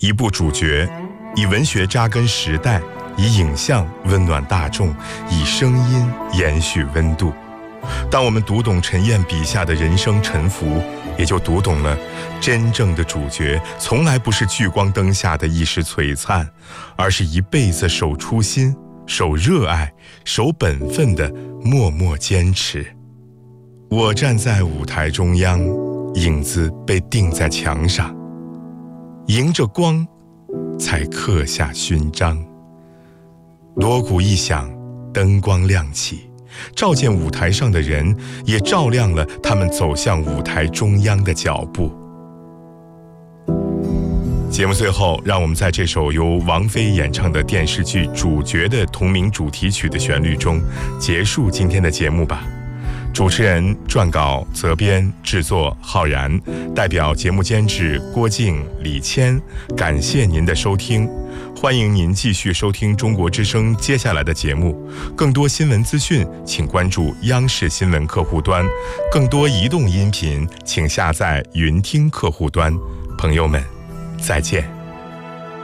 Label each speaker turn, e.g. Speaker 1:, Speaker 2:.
Speaker 1: 一部主角，以文学扎根时代，以影像温暖大众，以声音延续温度。当我们读懂陈燕笔下的人生沉浮，也就读懂了真正的主角从来不是聚光灯下的一时璀璨，而是一辈子守初心、守热爱、守本分的默默坚持。我站在舞台中央，影子被钉在墙上，迎着光才刻下勋章。锣鼓一响，灯光亮起，照见舞台上的人，也照亮了他们走向舞台中央的脚步。节目最后，让我们在这首由王菲演唱的电视剧《主角》的同名主题曲的旋律中结束今天的节目吧。主持人、撰稿、责编、制作浩然，代表节目监制郭静、李谦，感谢您的收听。欢迎您继续收听中国之声接下来的节目。更多新闻资讯，请关注央视新闻客户端；更多移动音频，请下载云听客户端。朋友们，再见。